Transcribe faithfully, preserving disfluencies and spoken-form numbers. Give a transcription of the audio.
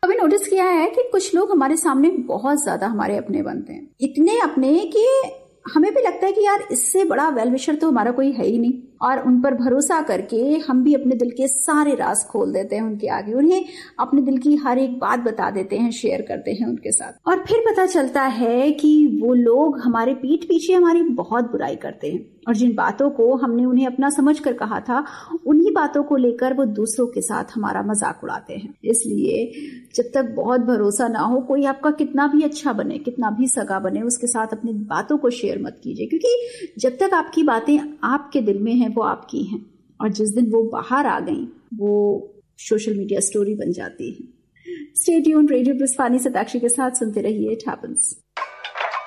कभी नोटिस किया है कि कुछ लोग हमारे सामने बहुत ज्यादा हमारे अपने बनते हैं, इतने अपने कि हमें भी लगता है कि यार इससे बड़ा वेल विशर तो हमारा कोई है ही नहीं, और उन पर भरोसा करके हम भी अपने दिल के सारे राज खोल देते हैं उनके आगे, उन्हें अपने दिल की हर एक बात बता देते हैं, शेयर करते हैं उनके साथ, और फिर पता चलता है कि वो लोग हमारे पीठ पीछे हमारी बहुत बुराई करते हैं, और जिन बातों को हमने उन्हें अपना समझ कर कहा था उन्हीं बातों को लेकर वो दूसरों के साथ हमारा मजाक उड़ाते हैं। इसलिए जब तक बहुत भरोसा ना हो, कोई आपका कितना भी अच्छा बने, कितना भी सगा बने, उसके साथ अपनी बातों को शेयर मत कीजिए, क्योंकि जब तक आपकी बातें आपके दिल में हैं वो आपकी हैं, और जिस दिन वो बाहर आ गई वो सोशल मीडिया स्टोरी बन जाती है। स्टे ट्यून्ड, रेडियो ब्रिस्पानी सताक्षी के साथ सुनते रहिए इट हैपेंस।